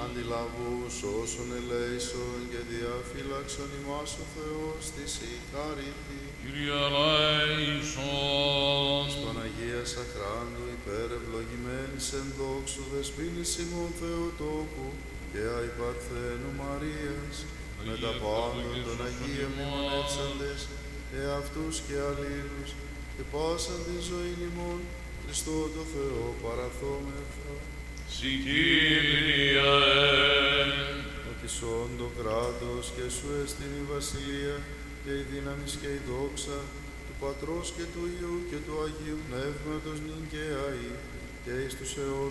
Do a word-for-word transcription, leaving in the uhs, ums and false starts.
αντιλαβούς όσων ελέησον και διαφύλαξον ημάς ο Θεός της η χάρητη. Κύριε ελέησον. Της Παναγίας Αχράντου υπερευλογημένης εν δόξου δεσποίνης ημών Θεοτόκου και αϊπαρθένου Μαρίας, με τα πάντων των Αγίων μνημονεύσαντες, εαυτούς και αλλήλους, και πάσαν τη ζωή ημών, Χριστό το Θεό παραθόμεθα. Συ Κύριε. Ότι σών το κράτος και σου έστειν η βασιλεία και η δύναμη και η δόξα του Πατρός και του Υιού και του Αγίου Πνεύματος νυν και αεί και εις τους αιώνας